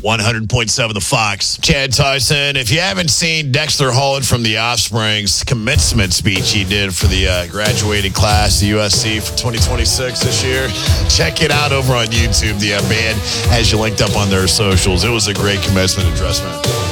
100.7 The Fox. Chad Tyson, if you haven't seen Dexter Holland from The Offspring's commencement speech he did for the graduating class of USC for 2026 this year, check it out over on YouTube. The band has you linked up on their socials. It was a great commencement address, man.